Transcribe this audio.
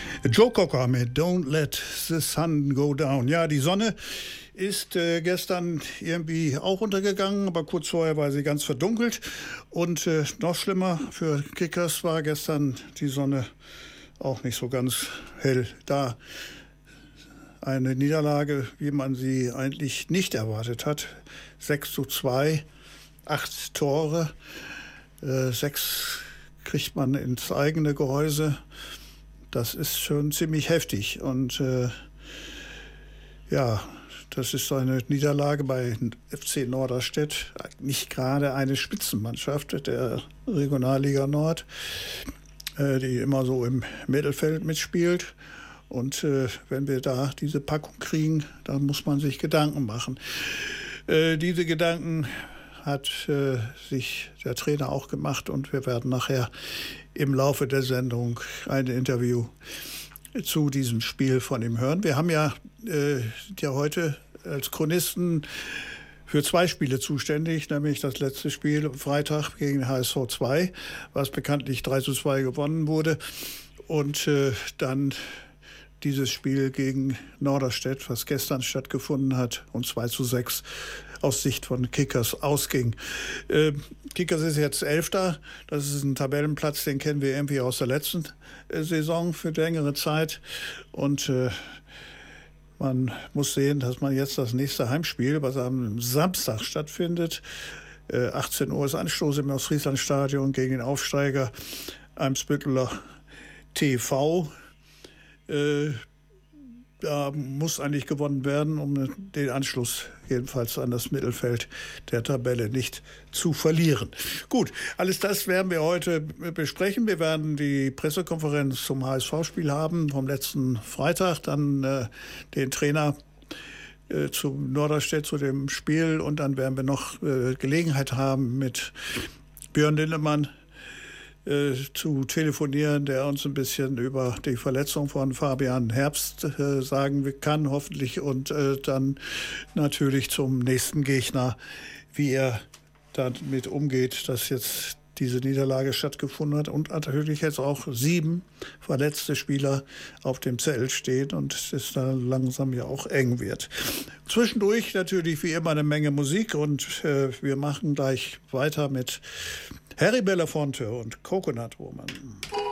Joe Cocker mit Don't Let the Sun Go Down. Ja, die Sonne ist gestern irgendwie auch untergegangen, aber kurz vorher war sie ganz verdunkelt. Und noch schlimmer für Kickers war gestern die Sonne auch nicht so ganz hell da. Eine Niederlage, wie man sie eigentlich nicht erwartet hat. 6:2, 8 Tore, 6 kriegt man ins eigene Gehäuse. Das ist schon ziemlich heftig. Und ja, das ist eine Niederlage bei FC Norderstedt. Nicht gerade eine Spitzenmannschaft der Regionalliga Nord, die immer so im Mittelfeld mitspielt. Und wenn wir da diese Packung kriegen, dann muss man sich Gedanken machen. Diese Gedanken hat sich der Trainer auch gemacht und wir werden nachher im Laufe der Sendung ein Interview zu diesem Spiel von ihm hören. Wir haben ja heute als Chronisten für 2 Spiele zuständig, nämlich das letzte Spiel am Freitag gegen HSV 2, was bekanntlich 3:2 gewonnen wurde, und dann dieses Spiel gegen Norderstedt, was gestern stattgefunden hat und 2:6 aus Sicht von Kickers ausging. Kickers ist jetzt 11. Das ist ein Tabellenplatz, den kennen wir irgendwie aus der letzten Saison für längere Zeit. Und man muss sehen, dass man jetzt das nächste Heimspiel, was am Samstag stattfindet, 18 Uhr ist Anstoß im Ostfrieslandstadion gegen den Aufsteiger Eimsbütteler TV. Da muss eigentlich gewonnen werden, um den Anschluss jedenfalls an das Mittelfeld der Tabelle nicht zu verlieren. Gut, alles das werden wir heute besprechen. Wir werden die Pressekonferenz zum HSV-Spiel haben vom letzten Freitag, dann den Trainer zu Norderstedt, zu dem Spiel, und dann werden wir noch Gelegenheit haben, mit Björn Lindemann zu telefonieren, der uns ein bisschen über die Verletzung von Fabian Herbst sagen kann, hoffentlich, und dann natürlich zum nächsten Gegner, wie er damit umgeht, dass jetzt diese Niederlage stattgefunden hat und natürlich jetzt auch 7 verletzte Spieler auf dem Zettel stehen und es dann langsam ja auch eng wird. Zwischendurch natürlich wie immer eine Menge Musik und wir machen gleich weiter mit Harry Belafonte und Coconut Woman.